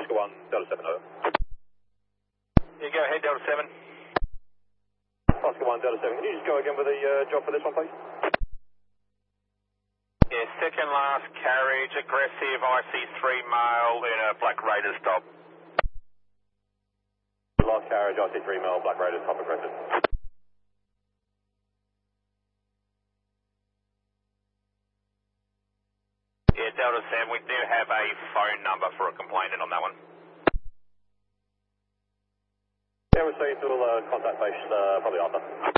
Oscar 1, Delta 7, over. Yeah, go ahead, Delta 7. Oscar 1, Delta 7. Can you just go again with the job for this one, please? Yeah, second last carriage, aggressive, IC3 male in a Black Raider stop. Last carriage, IC3 male, Black Raiders, top aggressive. Yeah, Delta 7, we do have a phone number for a complainant on that one. Yeah, we'll see you till contact base probably after.